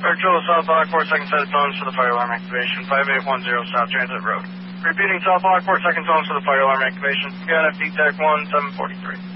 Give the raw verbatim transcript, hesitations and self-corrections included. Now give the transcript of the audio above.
Control South Lockport, second set of tones for the fire alarm activation, five eight one zero South Transit Road. Repeating South Lockport, second tones for the fire alarm activation. Got F D Tech one seven forty-three.